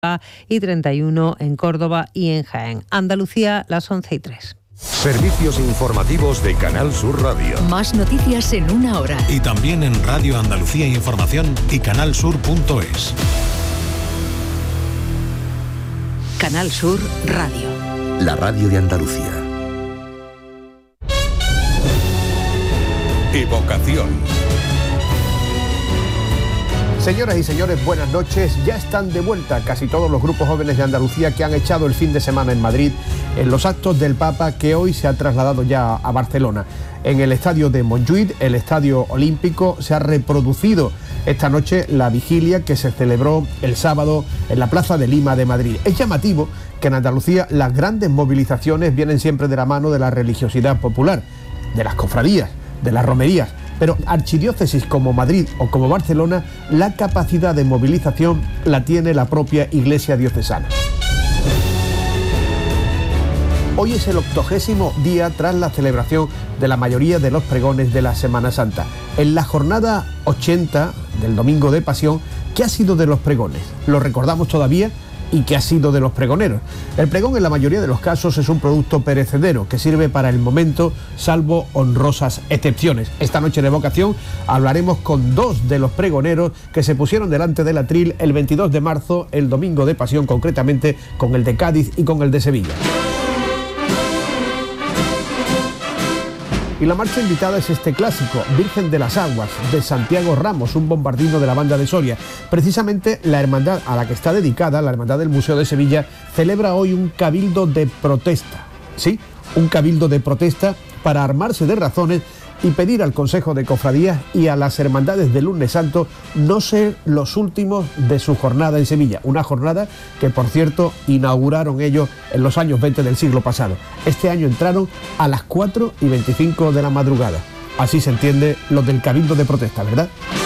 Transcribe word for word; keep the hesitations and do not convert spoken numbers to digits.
y treinta y uno en Córdoba y en Jaén. Andalucía, las once y tres. Servicios informativos de Canal Sur Radio. Más noticias en una hora. Y también en Radio Andalucía Información y canal sur punto es. Canal Sur Radio. La radio de Andalucía. Evocación. Señoras y señores, buenas noches. Ya están de vuelta casi todos los grupos jóvenes de Andalucía que han echado el fin de semana en Madrid en los actos del Papa, que hoy se ha trasladado ya a Barcelona. En el estadio de Montjuïc, el estadio olímpico, se ha reproducido esta noche la vigilia que se celebró el sábado en la Plaza de Lima de Madrid. Es llamativo que en Andalucía las grandes movilizaciones vienen siempre de la mano de la religiosidad popular, de las cofradías, de las romerías. Pero archidiócesis como Madrid o como Barcelona, la capacidad de movilización la tiene la propia Iglesia diocesana. Hoy es el octogésimo día tras la celebración de la mayoría de los pregones de la Semana Santa. En la jornada ochenta del Domingo de Pasión, ¿qué ha sido de los pregones? ¿Lo recordamos todavía? ¿Y qué ha sido de los pregoneros? El pregón en la mayoría de los casos es un producto perecedero que sirve para el momento, salvo honrosas excepciones. Esta noche de Evocación hablaremos con dos de los pregoneros que se pusieron delante del atril el veintidós de marzo, el Domingo de Pasión, concretamente con el de Cádiz y con el de Sevilla. Y la marcha invitada es este clásico, Virgen de las Aguas, de Santiago Ramos, un bombardino de la banda de Soria. Precisamente la hermandad a la que está dedicada, la Hermandad del Museo de Sevilla, celebra hoy un cabildo de protesta. Sí, un cabildo de protesta para armarse de razones y pedir al Consejo de Cofradías y a las hermandades del Lunes Santo no ser los últimos de su jornada en Sevilla. Una jornada que, por cierto, inauguraron ellos en los años veinte del siglo pasado. Este año entraron a las cuatro y veinticinco de la madrugada. Así se entiende lo del cabildo de protesta, ¿verdad?